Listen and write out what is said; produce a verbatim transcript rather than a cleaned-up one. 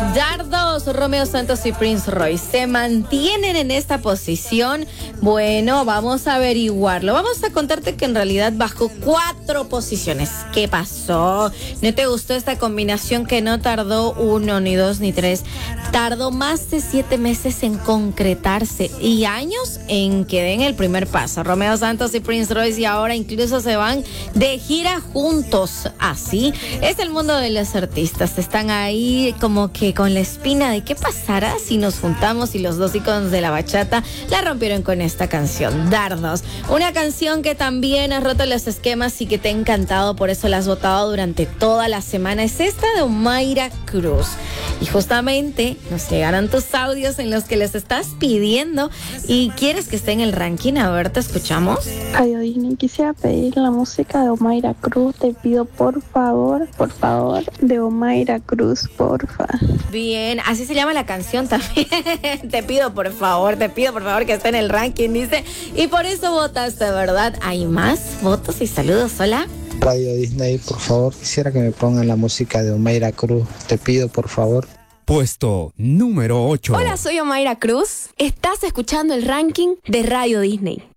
Dardos, Romeo Santos y Prince Royce se mantienen en esta posición. Bueno, vamos a averiguarlo. Vamos a contarte que en realidad bajó cuatro posiciones. ¿Qué pasó? ¿No te gustó esta combinación que no tardó uno, ni dos, ni tres? Tardó más de siete meses en concretarse y años en que den el primer paso. Romeo Santos y Prince Royce y ahora incluso se van de gira juntos. Así es el mundo de los artistas. Están ahí como que con la espina de qué pasará si nos juntamos, y los dos íconos de la bachata la rompieron con esta canción, Dardos. Una canción que también ha roto los esquemas y que te ha encantado, por eso la has votado durante toda la semana. Es esta de Omaira Cruz. Y justamente nos llegaron tus audios en los que les estás pidiendo y quieres que esté en el ranking. A ver, te escuchamos. Radio Disney, quisiera pedir la música de Omaira Cruz. Te pido por favor, por favor, de Omaira Cruz, porfa. Bien, así se llama la canción también. Te pido por favor, te pido por favor que esté en el ranking, dice. Y por eso votaste, ¿verdad? ¿Hay más votos y saludos? Hola. Radio Disney, por favor, quisiera que me pongan la música de Omaira Cruz. Te pido, por favor. Puesto número ocho. Hola, soy Omaira Cruz. Estás escuchando el ranking de Radio Disney.